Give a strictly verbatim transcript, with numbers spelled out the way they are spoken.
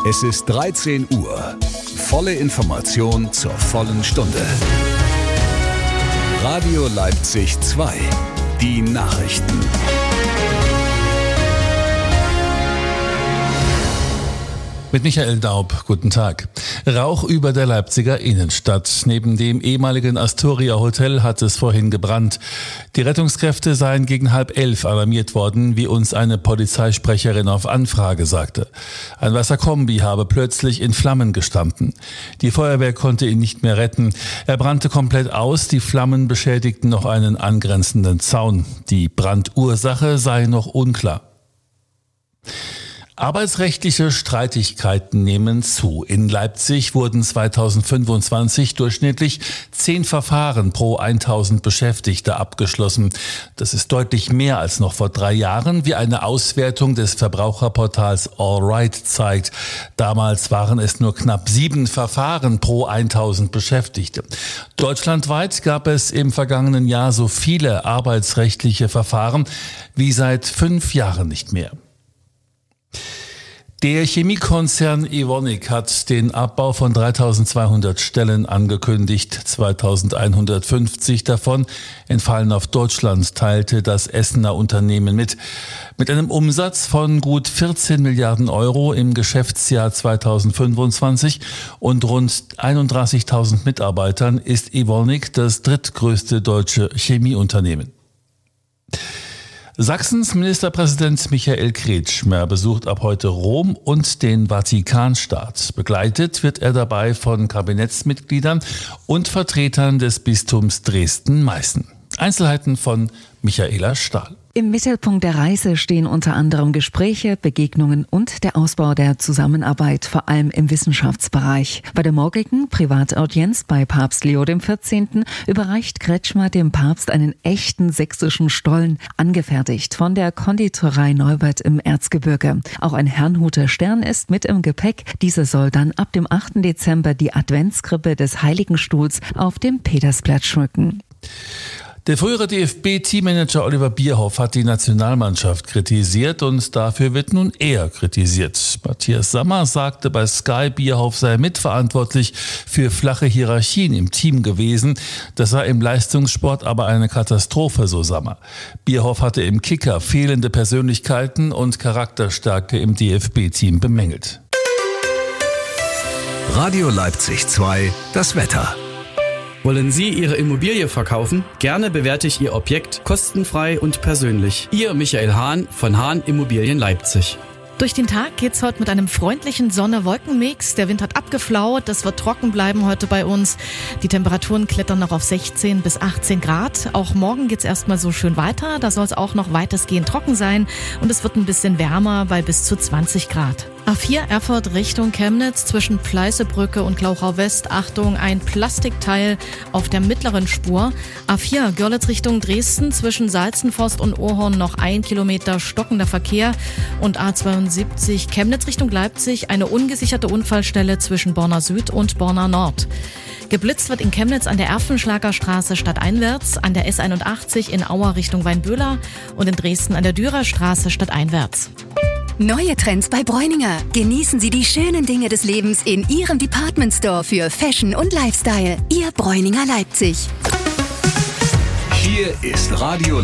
Es ist dreizehn Uhr. Volle Information zur vollen Stunde. Radio Leipzig zwei. Die Nachrichten. Mit Michael Daub, guten Tag. Rauch über der Leipziger Innenstadt. Neben dem ehemaligen Astoria Hotel hat es vorhin gebrannt. Die Rettungskräfte seien gegen halb elf alarmiert worden, wie uns eine Polizeisprecherin auf Anfrage sagte. Ein Wasserkombi habe plötzlich in Flammen gestanden. Die Feuerwehr konnte ihn nicht mehr retten. Er brannte komplett aus. Die Flammen beschädigten noch einen angrenzenden Zaun. Die Brandursache sei noch unklar. Arbeitsrechtliche Streitigkeiten nehmen zu. In Leipzig wurden zweitausendfünfundzwanzig durchschnittlich zehn Verfahren pro tausend Beschäftigte abgeschlossen. Das ist deutlich mehr als noch vor drei Jahren, wie eine Auswertung des Verbraucherportals AllRight zeigt. Damals waren es nur knapp sieben Verfahren pro tausend Beschäftigte. Deutschlandweit gab es im vergangenen Jahr so viele arbeitsrechtliche Verfahren wie seit fünf Jahren nicht mehr. Der Chemiekonzern Evonik hat den Abbau von dreitausendzweihundert Stellen angekündigt. zweitausendeinhundertfünfzig davon entfallen auf Deutschland, teilte das Essener Unternehmen mit. Mit einem Umsatz von gut vierzehn Milliarden Euro im Geschäftsjahr zweitausendfünfundzwanzig und rund einunddreißigtausend Mitarbeitern ist Evonik das drittgrößte deutsche Chemieunternehmen. Sachsens Ministerpräsident Michael Kretschmer besucht ab heute Rom und den Vatikanstaat. Begleitet wird er dabei von Kabinettsmitgliedern und Vertretern des Bistums Dresden-Meißen. Einzelheiten von Michaela Stahl. Im Mittelpunkt der Reise stehen unter anderem Gespräche, Begegnungen und der Ausbau der Zusammenarbeit, vor allem im Wissenschaftsbereich. Bei der morgigen Privataudienz bei Papst Leo der vierzehnten. überreicht Kretschmer dem Papst einen echten sächsischen Stollen, angefertigt von der Konditorei Neubert im Erzgebirge. Auch ein Herrnhuter Stern ist mit im Gepäck. Dieser soll dann ab dem achten Dezember die Adventskrippe des Heiligenstuhls auf dem Petersplatz schmücken. Der frühere D F B-Teammanager Oliver Bierhoff hat die Nationalmannschaft kritisiert und dafür wird nun er kritisiert. Matthias Sammer sagte bei Sky, Bierhoff sei mitverantwortlich für flache Hierarchien im Team gewesen. Das sei im Leistungssport aber eine Katastrophe, so Sammer. Bierhoff hatte im Kicker fehlende Persönlichkeiten und Charakterstärke im D F B-Team bemängelt. Radio Leipzig zwei, das Wetter. Wollen Sie Ihre Immobilie verkaufen? Gerne bewerte ich Ihr Objekt kostenfrei und persönlich. Ihr Michael Hahn von Hahn Immobilien Leipzig. Durch den Tag geht's heute mit einem freundlichen Sonne-Wolken-Mix. Der Wind hat abgeflaut, es wird trocken bleiben heute bei uns. Die Temperaturen klettern noch auf sechzehn bis achtzehn Grad. Auch morgen geht's erstmal so schön weiter. Da soll es auch noch weitestgehend trocken sein und es wird ein bisschen wärmer bei bis zu zwanzig Grad. A vier Erfurt Richtung Chemnitz zwischen Pleißebrücke und Glauchau West. Achtung, ein Plastikteil auf der mittleren Spur. A vier Görlitz Richtung Dresden zwischen Salzenforst und Ohrhorn noch ein Kilometer stockender Verkehr. Und A zweiundsiebzig Chemnitz Richtung Leipzig eine ungesicherte Unfallstelle zwischen Borna Süd und Borna Nord. Geblitzt wird in Chemnitz an der Erfenschlager Straße stadteinwärts, an der S einundachtzig in Auer Richtung Weinböhler und in Dresden an der Dürer Straße stadteinwärts. Neue Trends bei Bräuninger. Genießen Sie die schönen Dinge des Lebens in Ihrem Department Store für Fashion und Lifestyle. Ihr Bräuninger Leipzig. Hier ist Radio